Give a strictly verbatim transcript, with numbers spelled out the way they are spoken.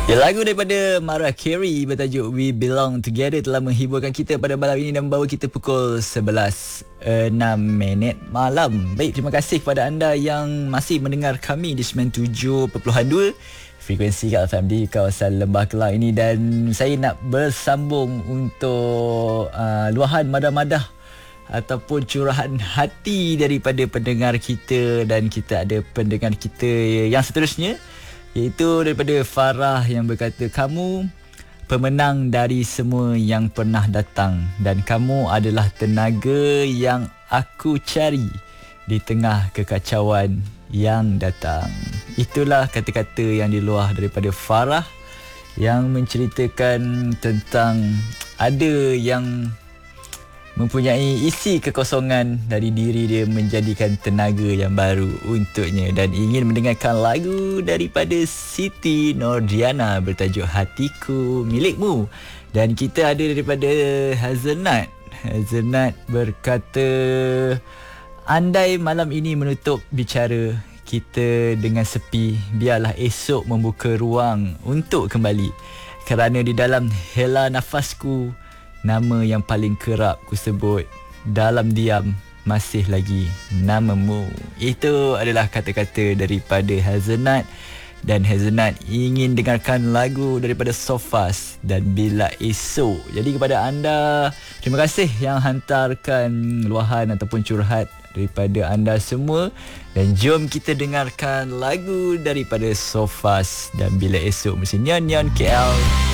Ya, lagu daripada Mariah Carey bertajuk We Belong Together telah menghiburkan kita pada malam ini dan membawa kita pukul sebelas enam minit malam. Baik, terima kasih kepada anda yang masih mendengar kami di sembilan puluh tujuh perpuluhan dua frekuensi Kak F M di kawasan Lembah Kelang ini, dan saya nak bersambung untuk uh, luahan madah-madah ataupun curahan hati daripada pendengar kita, dan kita ada pendengar kita yang seterusnya, iaitu daripada Farah yang berkata, kamu pemenang dari semua yang pernah datang dan kamu adalah tenaga yang aku cari di tengah kekacauan yang datang. Itulah kata-kata yang diluah daripada Farah yang menceritakan tentang ada yang mempunyai isi kekosongan dari diri dia menjadikan tenaga yang baru untuknya, dan ingin mendengarkan lagu daripada Siti Nordiana bertajuk Hatiku Milikmu. Dan kita ada daripada Hazelnut. Hazelnut berkata, andai malam ini menutup bicara kita dengan sepi, biarlah esok membuka ruang untuk kembali, kerana di dalam hela nafasku, nama yang paling kerap ku sebut dalam diam masih lagi namamu. Itu adalah kata-kata daripada Hazelnut, dan Hazelnut ingin dengarkan lagu daripada Sofas dan Bila Esok. Jadi kepada anda, terima kasih yang hantarkan luahan ataupun curhat daripada anda semua, dan jom kita dengarkan lagu daripada Sofas dan Bila Esok bersama Nyon Nyon K L.